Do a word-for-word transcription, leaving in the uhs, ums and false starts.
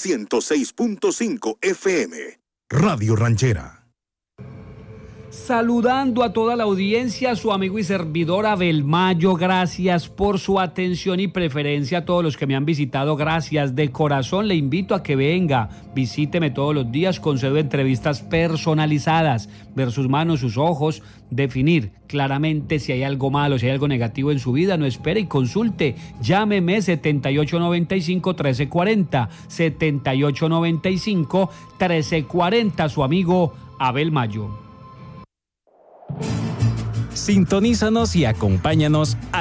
ciento seis punto cinco F M. Radio Ranchera. Saludando a toda la audiencia, su amigo y servidor Abel Mayo, gracias por su atención y preferencia a todos los que me han visitado, gracias de corazón, le invito a que venga, visíteme todos los días, concedo entrevistas personalizadas, ver sus manos, sus ojos, definir claramente si hay algo malo, si hay algo negativo en su vida, no espere y consulte, llámeme setenta y ocho noventa y cinco, trece cuarenta, setenta y ocho noventa y cinco, trece cuarenta, su amigo Abel Mayo. Sintonízanos y acompáñanos a